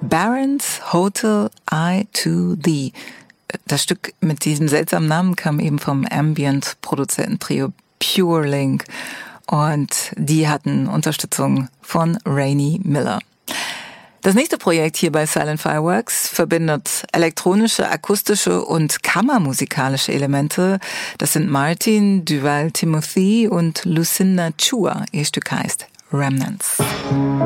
Barron's Hotel I to Thee. Das Stück mit diesem seltsamen Namen kam eben vom Ambient-Produzententrio Pure Link und die hatten Unterstützung von Rainy Miller. Das nächste Projekt hier bei Silent Fireworks verbindet elektronische, akustische und kammermusikalische Elemente. Das sind Martin Duval Timothy und Lucinda Chua. Ihr Stück heißt Remnants.